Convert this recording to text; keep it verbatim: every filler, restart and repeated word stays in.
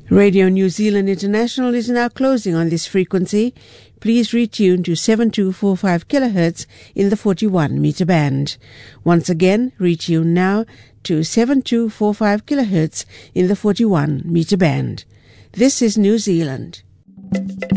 Radio New Zealand International is now closing on this frequency. Please retune to seven two four five kilohertz in the forty-one meter band. Once again, retune now to seven two four five kilohertz in the forty-one meter band. This is New Zealand.